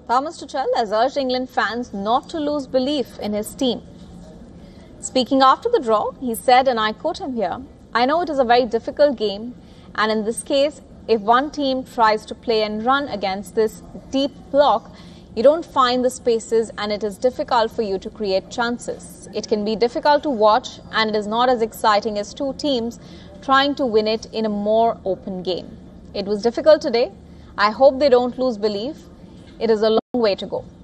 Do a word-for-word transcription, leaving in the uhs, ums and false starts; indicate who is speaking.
Speaker 1: Thomas Tuchel has urged England fans not to lose belief in his team. Speaking after the draw, he said, and I quote him here, "I know it is a very difficult game, and in this case, if one team tries to play and run against this deep block, you don't find the spaces and it is difficult for you to create chances. It can be difficult to watch and it is not as exciting as two teams trying to win it in a more open game. It was difficult today. I hope they don't lose belief. It is a long way to go."